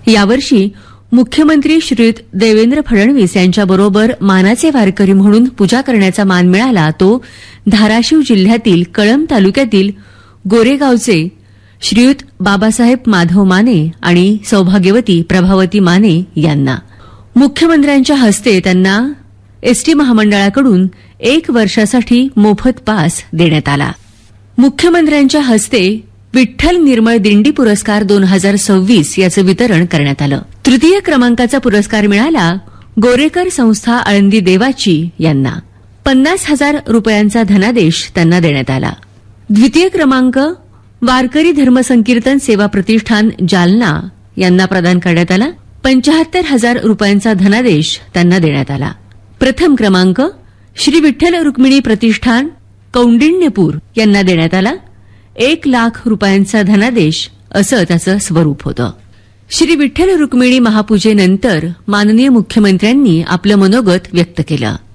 यावर्षी मुख्यमंत्री श्री देवेंद्र फडणवीस यांच्याबरोबर मानाचे वारकरी म्हणून पूजा करण्याचा मान मिळाला तो धाराशिव जिल्ह्यातील कळंब तालुक्यातील गोरेगावचे श्रीयुत बाबासाहेब माधव माने आणि सौभाग्यवती प्रभावती माने यांना. मुख्यमंत्र्यांच्या हस्ते त्यांना एसटी महामंडळाकडून 1 वर्षासाठी मोफत पास देण्यात आला. मुख्यमंत्र्यांच्या हस्ते विठ्ठल निर्मळ दिंडी पुरस्कार 2026 याचं वितरण करण्यात आलं. तृतीय क्रमांकाचा पुरस्कार मिळाला गोरेकर संस्था आळंदी देवाची यांना. 50,000 रुपयांचा धनादेश त्यांना देण्यात आला. द्वितीय क्रमांक वारकरी धर्मसंकीर्तन सेवा प्रतिष्ठान जालना यांना प्रदान करण्यात आला. 75,000 रुपयांचा धनादेश त्यांना देण्यात आला. प्रथम क्रमांक श्री विठ्ठल रुक्मिणी प्रतिष्ठान कौंडिण्यपूर यांना देण्यात आला. 1,00,000 रुपयांचा धनादेश असं त्याचं स्वरूप होतं. श्री विठ्ठल रुक्मिणी महापूजेनंतर माननीय मुख्यमंत्र्यांनी आपलं मनोगत व्यक्त केलं.